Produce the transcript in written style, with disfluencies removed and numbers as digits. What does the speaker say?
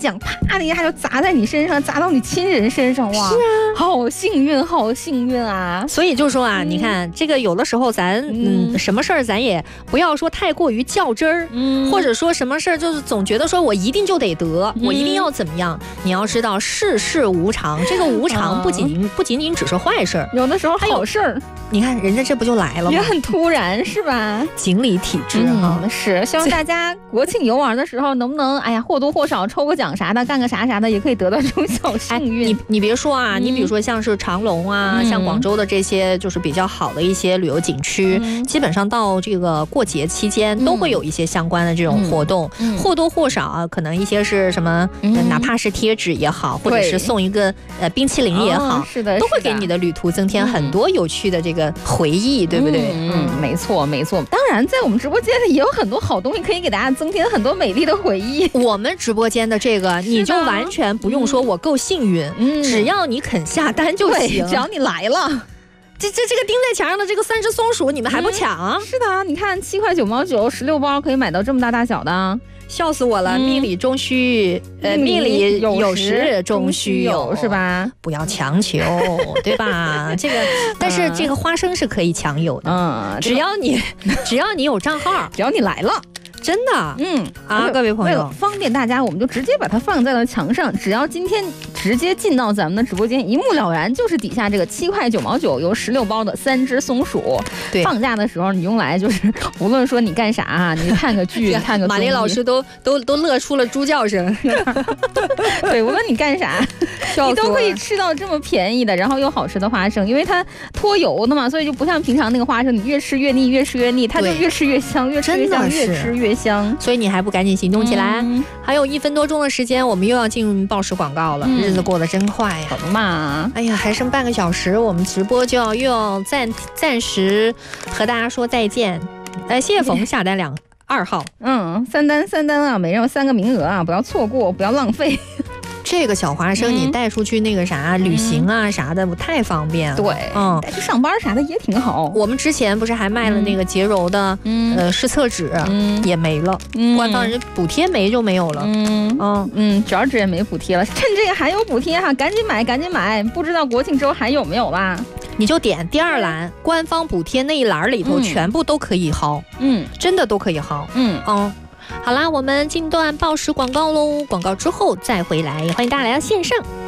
奖啪的一下就砸在你身上，砸到你亲人身上，哇，是啊，好幸运，好幸运啊！ 所以就说啊，你看这个有的时候咱什么事儿咱也不要说太过于较真儿，或者说什么事儿就是总觉得说我一定就得得，我一定要怎么样？你要知道世事无常，这个无常不仅仅只是坏事儿， 有的时候好事儿， 你看人家这不就来了吗？ 也很突然，是吧？ 锦鲤体质啊， 是。希望大家国庆游玩的时候能不能，哎呀，或多或少抽个奖啥的，干个啥的，也可以得到这种小幸运。 你别说啊，你比如说像是长隆啊，像广州的这些就是比较好的一些旅游景区，基本上到这个过节期间都会有一些相关的这种活动，或多或少啊，可能一些是什么，哪怕是贴纸也好，或者是送一个冰淇淋也好， 是的， 都会给你的旅途增添很多有趣的这个回忆，对不对？ 没错没错。当然，在我们直播间里也有很多好东西可以给大家增添很多美丽的回忆。 我们直播间的这个，你就完全不用说我够幸运，只要你肯下单就行， 只要你来了。 这个钉在墙上的这个3只松鼠，你们还不抢啊？ 是的，你看7块9毛9，16包可以买到这么大小的。 笑死我了！命里终须，命里有时终须有， 是吧？ 不要强求，对吧？这个，但是这个花生是可以强有的，只要你有账号， 只要你来了。 真的，各位朋友， 为了方便大家，我们就直接把它放在了墙上。只要今天直接进到咱们的直播间，一目了然，就是底下这个7块9毛9有16包的3只松鼠。 对， 放假的时候你用来就是，无论说你干啥，你看个剧，看个马丽老师都乐出了猪叫声。 对，无论你干啥，你都可以吃到这么便宜的，然后又好吃的花生，因为它脱油的嘛，所以就不像平常那个花生，你越吃越腻，越吃越腻，它就越吃越香，越吃越香，越吃越香， 所以你还不赶紧行动起来？还有1分多钟的时间，我们又要进入报时广告了。日子过得真快呀！ 好嘛， 哎呀，还剩半个小时，我们直播就又要暂时和大家说再见。谢谢冯下单2号， 三单啊，每人有3个名额啊，不要错过，不要浪费。 这个小花生你带出去那个啥旅行啊啥的，太方便了。 对，带去上班啥的也挺好。 我们之前不是还卖了那个洁柔的湿厕纸，也没了，官方人补贴没就没有了。 纸纸也没补贴了，趁这个还有补贴哈，赶紧买，不知道国庆之后还有没有啦？ 你就点第2栏官方补贴那一栏里头，全部都可以薅，真的都可以薅。好啦，我们进段报时广告喽，广告之后再回来，欢迎大家来到线上。